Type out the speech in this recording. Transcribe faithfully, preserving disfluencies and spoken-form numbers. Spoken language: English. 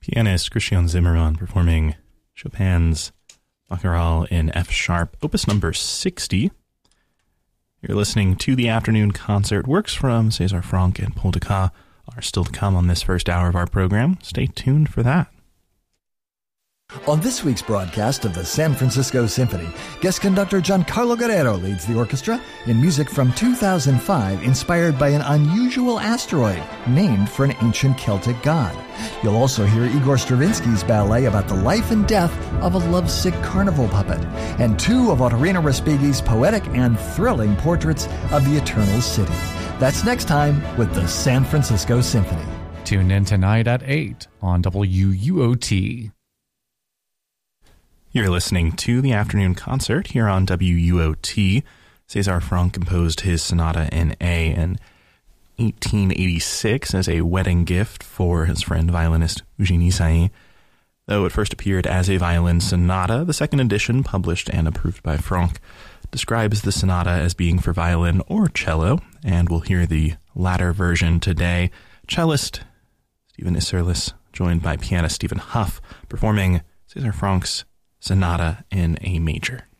Pianist Christian Zimmermann performing Chopin's Baccharal in F sharp, opus number sixty. You're listening to the afternoon concert. Works from César Franck and Paul Decaux are still to come on this first hour of our program. Stay tuned for that. On this week's broadcast of the San Francisco Symphony, guest conductor Giancarlo Guerrero leads the orchestra in music from two thousand five inspired by an unusual asteroid named for an ancient Celtic god. You'll also hear Igor Stravinsky's ballet about the life and death of a lovesick carnival puppet, and two of Otorino Respighi's poetic and thrilling portraits of the Eternal City. That's next time with the San Francisco Symphony. Tune in tonight at eight on W U O T. You're listening to the afternoon concert here on W U O T. César Franck composed his sonata in A in eighteen eighty-six as a wedding gift for his friend violinist Eugénie Saint. Though it first appeared as a violin sonata, the second edition, published and approved by Franck, describes the sonata as being for violin or cello, and we'll hear the latter version today. Cellist Stephen Isserlis, joined by pianist Stephen Huff, performing César Franck's Sonata in A major.